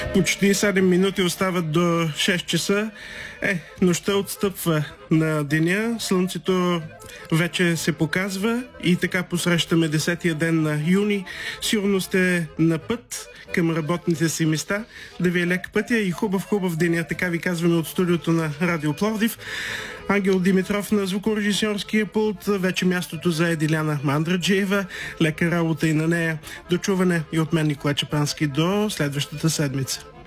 Почти 7 минути остават до 6 часа. Нощта отстъпва на деня, слънцето вече се показва и така посрещаме 10-я ден на юни. Сигурно сте на път към работните си места, да ви е лек пътя и хубав деня, така ви казваме от студиото на Радио Пловдив. Ангел Димитров на звукорежисьорския пулт, вече мястото за Диляна Мандраджиева. Лека работа и на нея. До чуване и от мен, Николай Чапански, до следващата седмица.